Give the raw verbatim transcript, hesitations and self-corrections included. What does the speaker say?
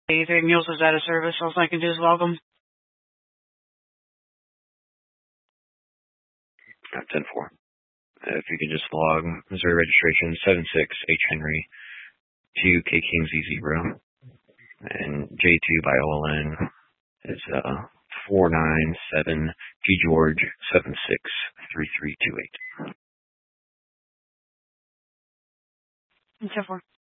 eighty-three Mules is out of service. All I can do is welcome. ten four. If you could just log Missouri registration seven six H Henry two K King Z zero and J two by O L N is uh four nine seven G George seven six three three two eight. ten four.